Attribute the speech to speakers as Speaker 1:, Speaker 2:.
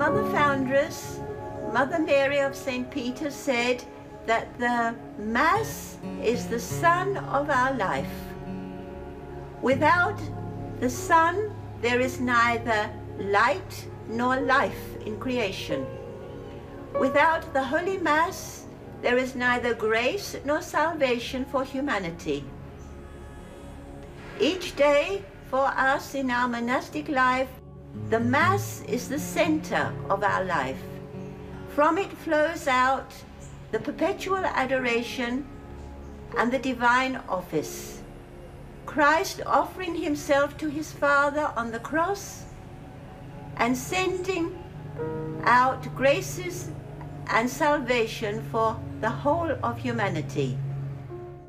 Speaker 1: Mother Foundress, Mother Mary of St. Peter, said that the Mass is the sun of our life. Without the sun, there is neither light nor life in creation. Without the Holy Mass, there is neither grace nor salvation for humanity. Each day for us in our monastic life, the Mass is the center of our life. From it flows out the perpetual adoration and the divine office. Christ offering himself to his Father on the cross and sending out graces and salvation for the whole of humanity.